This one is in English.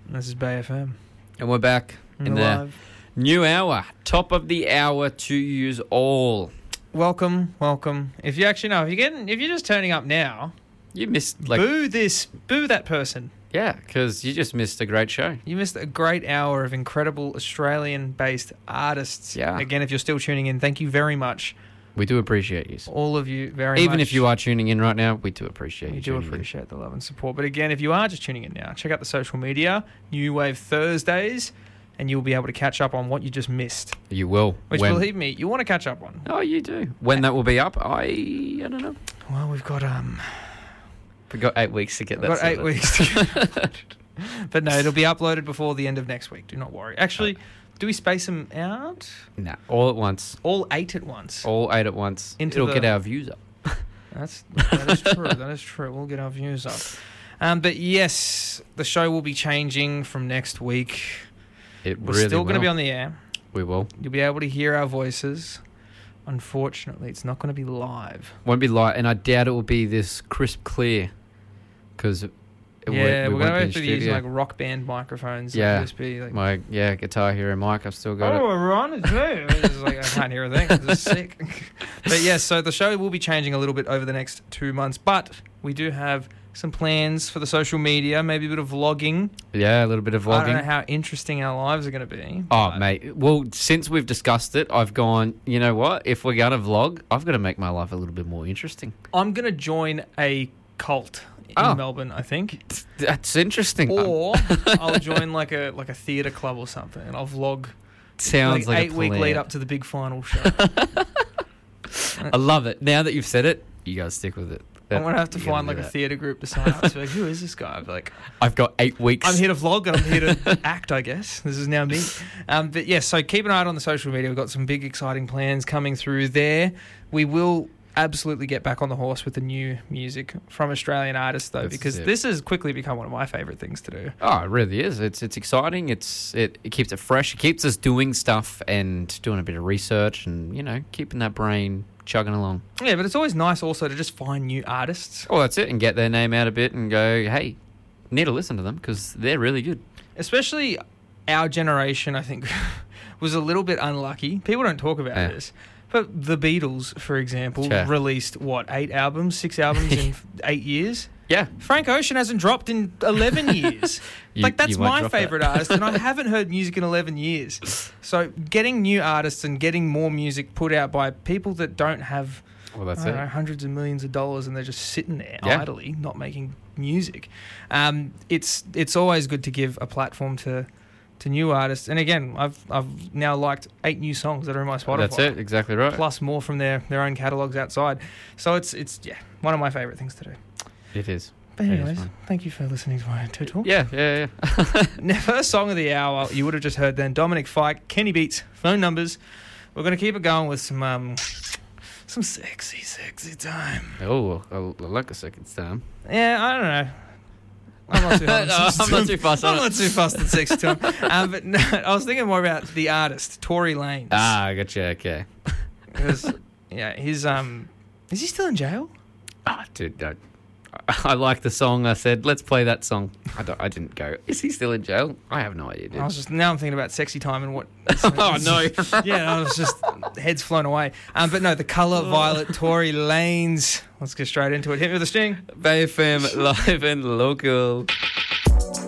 This is Bay FM. And we're back in the new hour. Top of the hour to use all. Welcome. If you actually know, if you're just turning up now, you missed boo that person. Yeah, because you just missed a great show. You missed a great hour of incredible Australian-based artists. Yeah. Again, if you're still tuning in, thank you very much. We do appreciate you. All of you very much. Even if you are tuning in right now, we do appreciate you. We do appreciate the love and support. But again, if you are just tuning in now, check out the social media, New Wave Thursdays, and you'll be able to catch up on what you just missed. You will. Which, believe me, you want to catch up on. Oh, you do. When that will be up, I don't know. Well, we've got 8 weeks to get that. We've got 8 weeks to get But no, it'll be uploaded before the end of next week. Do not worry. Actually, do we space them out? No, all at once. All 8 at once. All 8 at once. It'll get our views up. That is true. That is true. We'll get our views up. But yes, the show will be changing from next week. We're still going to be on the air. We will. You'll be able to hear our voices. Unfortunately, it's not going to be live. Won't be live, and I doubt it will be this crisp clear. Because we're going to have to use like rock band microphones. Yeah, just be like, my Guitar Hero mic. I've still got it. Oh, Ron, it's me. It's like, I can't hear a thing. It's just sick. But yes, so the show will be changing a little bit over the next 2 months. But we do have some plans for the social media, maybe a bit of vlogging. Yeah, a little bit of vlogging. I don't know how interesting our lives are going to be. Oh, mate. Well, since we've discussed it, I've gone, you know what? If we're going to vlog, I've got to make my life a little bit more interesting. I'm going to join a cult in Melbourne, I think. That's interesting. Or I'll join like a theatre club or something, and I'll vlog. Sounds like 8 week lead up to the big final show. I love it. Now that you've said it, you guys stick with it. I'm going to have to find like a theatre group to sign up to. Like, who is this guy? I'll be like, I've got 8 weeks. I'm here to vlog and I'm here to act, I guess. This is now me. But yes, so keep an eye out on the social media. We've got some big, exciting plans coming through there. We will absolutely get back on the horse with the new music from Australian artists, though, because this has quickly become one of my favourite things to do. Oh, it really is. It's exciting. It keeps it fresh. It keeps us doing stuff and doing a bit of research and, you know, keeping that brain chugging along. Yeah, but it's always nice also to just find new artists. Oh, that's it, and get their name out a bit and go, hey, need to listen to them because they're really good. Especially our generation, I think, was a little bit unlucky. People don't talk about this. But the Beatles, for example, released, 6 albums in 8 years? Yeah. Frank Ocean hasn't dropped in 11 years. That's my favourite artist, and I haven't heard music in 11 years. So getting new artists and getting more music put out by people that don't have hundreds of millions of dollars and they're just sitting there idly, not making music, it's always good to give a platform to new artists. And again, I've now liked 8 new songs that are in my Spotify. That's it, exactly right. Plus more from their own catalogues outside. So it's one of my favourite things to do. It is. But anyways, thank you for listening to my TED Talk. Yeah. Now, first song of the hour, you would have just heard then, Dominic Fike, Kenny Beats, Phone Numbers. We're going to keep it going with some sexy time. Oh, I like a second time. Yeah, I don't know. I'm not too fussed. I'm not too fussed on sexy time. But no, I was thinking more about the artist, Tory Lanez. Ah, I gotcha. Okay. Because his is he still in jail? Dude, I like the song. I said, let's play that song. I didn't go, is he still in jail? I have no idea, dude. Now I'm thinking about sexy time and what. Oh, no. Yeah, I was just, heads flown away. But no, The Colour Violet, Tory Lanez. Let's get straight into it. Hit me with a sting. Bay FM, live and local.